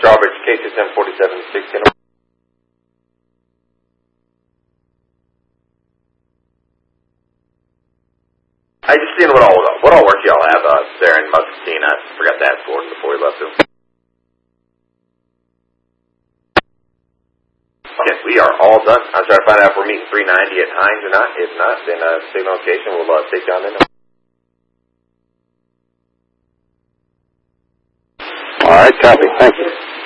Strawbridge, K2747, 6. I just seen what all work y'all have there in Muscatine. I forgot to ask Gordon before we left him. Okay, we are all done. I'm trying to find out if we're meeting 390 at Hines or not. If not, then signal location. We'll take you on in. All right, copy. Thank you.